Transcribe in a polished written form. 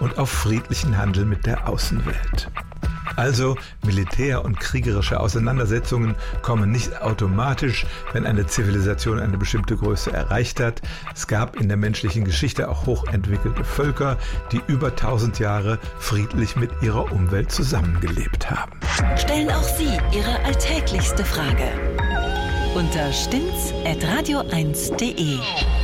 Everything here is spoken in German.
und auf friedlichen Handel mit der Außenwelt. Also Militär- und kriegerische Auseinandersetzungen kommen nicht automatisch, wenn eine Zivilisation eine bestimmte Größe erreicht hat. Es gab in der menschlichen Geschichte auch hochentwickelte Völker, die über 1000 Jahre friedlich mit ihrer Umwelt zusammengelebt haben. Stellen auch Sie Ihre alltäglichste Frage unter stimmtz@radio1.de.